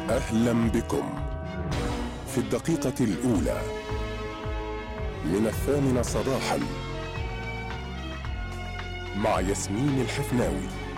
أهلا بكم في الدقيقة الأولى من 8 صباحا مع ياسمين الحفناوي.